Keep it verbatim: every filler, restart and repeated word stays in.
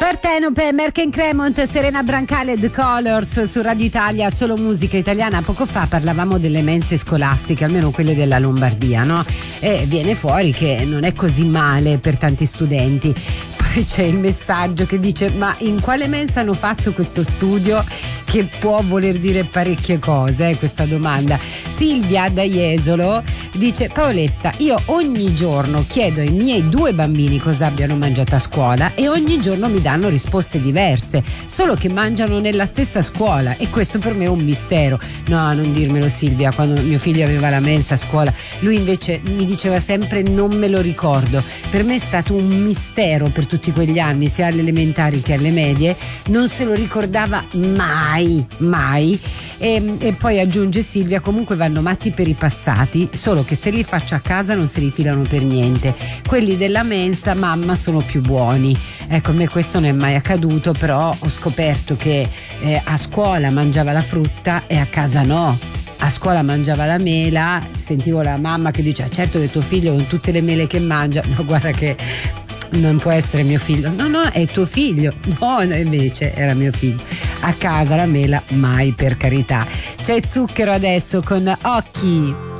Partenope, Merck Cremont, Serena Brancale, The Colors su Radio Italia, solo musica italiana. Poco fa parlavamo delle mense scolastiche, almeno quelle della Lombardia, no? E viene fuori che non è così male per tanti studenti. Poi c'è il messaggio che dice: ma in quale mensa hanno fatto questo studio? Che può voler dire parecchie cose, eh, questa domanda. Silvia da Jesolo dice: Paoletta, io ogni giorno chiedo ai miei due bambini cosa abbiano mangiato a scuola e ogni giorno mi danno risposte diverse, solo che mangiano nella stessa scuola e questo per me è un mistero. No, non dirmelo Silvia, quando mio figlio aveva la mensa a scuola lui invece mi diceva sempre non me lo ricordo. Per me è stato un mistero per tutti quegli anni, sia alle elementari che alle medie, non se lo ricordava mai, mai. E, e poi aggiunge Silvia: comunque vanno matti per i passati, solo che se li faccio a casa non se li filano per niente. Quelli della mensa mamma sono più buoni. Ecco, a me questo non è mai accaduto, però ho scoperto che eh, a scuola mangiava la frutta e a casa no. A scuola mangiava la mela, sentivo la mamma che dice: ah, certo che tuo figlio con tutte le mele che mangia. No, guarda che non può essere mio figlio. No, no, è tuo figlio. No, invece era mio figlio. A casa la mela mai, per carità. C'è Zucchero adesso con Occhi.